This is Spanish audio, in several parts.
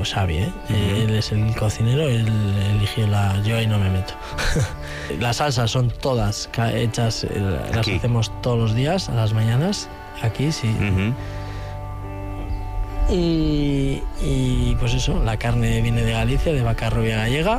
Xavi, ¿eh? Él es el cocinero, él eligió yo ahí no me meto. Las salsas son todas hechas, las Aquí. hacemos todos los días, a las mañanas, aquí sí. Y pues eso, la carne viene de Galicia, de vaca rubia gallega.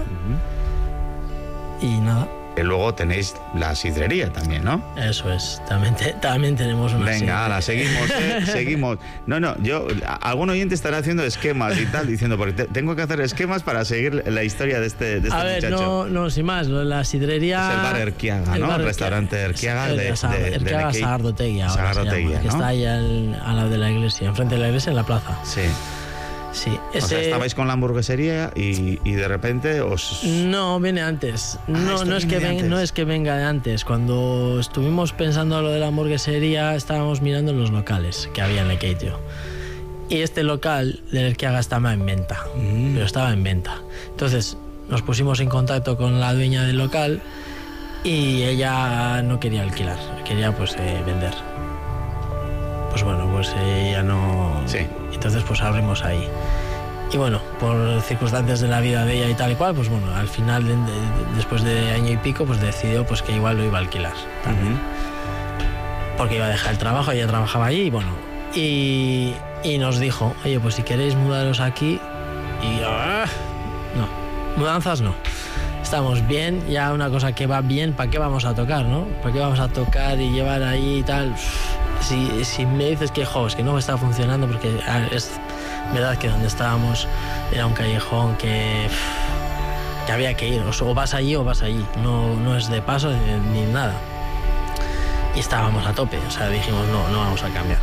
Y nada. Y luego tenéis la sidrería también, ¿no? Eso es, también tenemos una Venga, ala, seguimos, seguimos. No, algún oyente estará haciendo esquemas y tal, diciendo, porque tengo que hacer esquemas para seguir la historia de este A ver, muchacho. no, sin más, la sidrería... Es el bar Erquiaga, ¿no? El restaurante Erquiaga Erquiaga Sagardotegui ahora Sagardotegui, se llama, que está ahí al lado de la iglesia, enfrente de la iglesia, en la plaza. Sí. Sí, O sea, estabais con la hamburguesería y de repente os... No, viene antes. No es que venga de antes. Cuando estuvimos pensando lo de la hamburguesería, estábamos mirando los locales que había en Lekeitio. Y este local del Erquiaga estaba en venta. Pero estaba en venta. Entonces nos pusimos en contacto con la dueña del local y ella no quería alquilar, quería pues vender. Pues bueno, pues ella no... Sí. Entonces pues abrimos ahí. Y bueno, por circunstancias de la vida de ella y tal y cual, pues bueno, al final, después de año y pico, pues decidió pues que igual lo iba a alquilar también. Porque iba a dejar el trabajo, ella trabajaba allí y bueno. Y nos dijo, oye, pues si queréis mudaros aquí... Y no, mudanzas no. Estamos bien, ya una cosa que va bien, ¿para qué vamos a tocar, no? ¿Para qué vamos a tocar y llevar ahí y tal? Si me dices que, es que no está funcionando, porque es verdad que donde estábamos era un callejón que había que ir, o vas allí o vas allí, no es de paso ni nada. Y estábamos a tope, o sea, dijimos, no vamos a cambiar.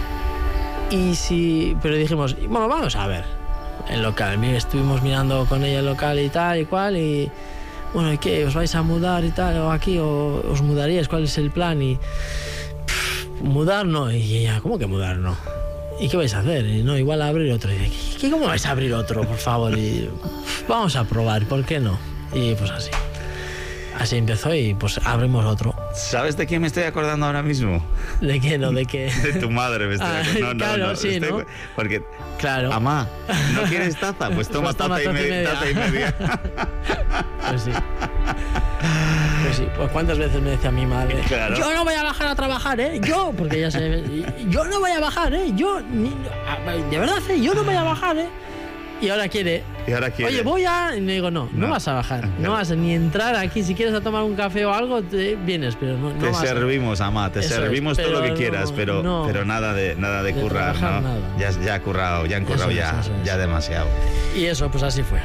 Pero dijimos, bueno, vamos a ver el local. Estuvimos mirando con ella el local y tal y cual, y bueno, ¿y qué? ¿Os vais a mudar y tal? ¿O aquí? ¿O os mudaríais? ¿Cuál es el plan? Y mudar no. Y ella, ¿cómo que mudar no? ¿Y qué vais a hacer? Y no, igual abrir otro. Y dice, ¿cómo vais a abrir otro, por favor? Y vamos a probar, ¿por qué no? Y pues así. Así empezó y pues abrimos otro. ¿Sabes de quién me estoy acordando ahora mismo? ¿De qué no? ¿De qué? De tu madre me estoy acordando. Claro, sí, ¿no? Porque, claro. Amá, ¿no quieres taza? Pues toma taza y media. Pues sí. Pues cuántas veces me decía mi madre, claro. Yo no voy a bajar a trabajar, yo, porque ya sé, yo no voy a bajar, de verdad, yo no voy a bajar, Y ahora quiere. Oye, voy a... Y le digo, no vas a bajar. Claro. No vas a ni entrar aquí. Si quieres a tomar un café o algo, vienes, pero no te vas servimos, Amá, te servimos todo lo que quieras, pero nada de currar, ¿no? Nada. Ya han currado ya demasiado. Y eso, pues así fue.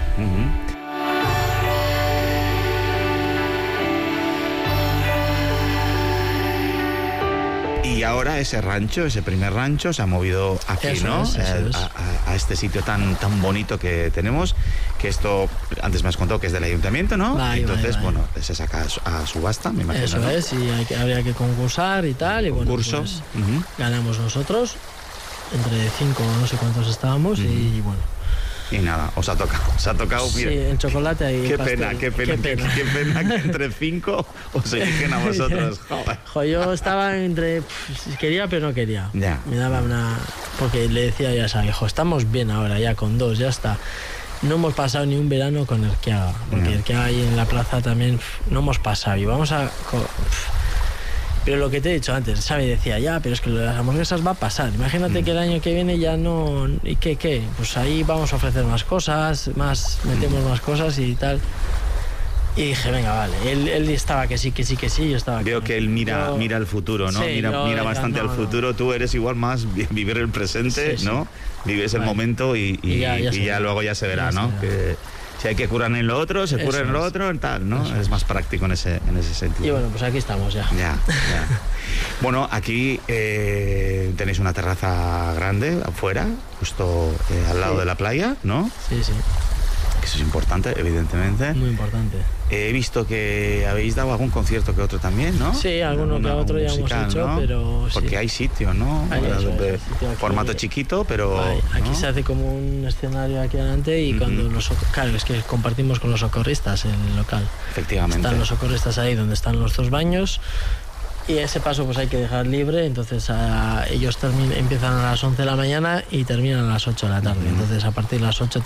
Y ahora ese primer rancho se ha movido aquí, eso ¿no? Es. A este sitio tan bonito que tenemos, que esto, antes me has contado que es del ayuntamiento, ¿no? Entonces, bueno, se saca a subasta, me imagino. Eso, ¿no? Es, y habría que concursar y tal, y concurso. Bueno, pues ganamos nosotros, entre 5 no sé cuántos estábamos, y bueno. Y nada, os ha tocado sí, el chocolate ahí. Qué pena que entre 5 os eligen a vosotros. Yo estaba entre... quería, pero no quería. Ya. Me daba una... Porque le decía ya a hijo, estamos bien ahora, ya con 2, ya está. No hemos pasado ni un verano con Erquiaga, porque Erquiaga ahí en la plaza también no hemos pasado. Y vamos a... Pero lo que te he dicho antes, Xavi decía, pero es que las hamburguesas va a pasar. Imagínate que el año que viene ya no... ¿Y qué? Pues ahí vamos a ofrecer más cosas, metemos más cosas y tal. Y dije, venga, vale. Él estaba que sí, yo estaba... Veo que él mira el futuro, ¿no? Sí, mira bastante al futuro. Tú eres igual más vivir el presente, ¿no? Vives el momento y ya luego ya se verá, ¿no? Que si hay que curar en lo otro, se cura en lo otro, tal, ¿no? Es más práctico en ese sentido. Y bueno, pues aquí estamos ya. Ya. Bueno, aquí tenéis una terraza grande afuera, justo al lado de la playa, ¿no? Sí. Eso es importante, evidentemente. Muy importante. He visto que habéis dado algún concierto que otro también, ¿no? Sí, alguno que otro ya hemos hecho, ¿no? Pero porque hay sitio, ¿no? De formato chiquito, pero... Aquí se hace como un escenario aquí adelante y cuando claro, es que compartimos con los socorristas en el local. Efectivamente. Están los socorristas ahí donde están los 2 baños y ese paso pues hay que dejar libre, entonces ellos empiezan a las 11 de la mañana y terminan a las 8 de la tarde. Entonces a partir de las 8